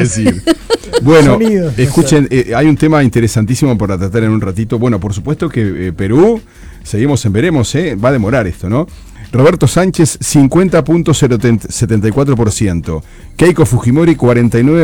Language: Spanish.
decir. Bueno, Sonidos, escuchen, hay un tema interesantísimo para tratar en un ratito. Bueno, por supuesto que Perú, seguimos en veremos, va a demorar esto, ¿no? Roberto Sánchez, 50.74%. Keiko Fujimori, 49%.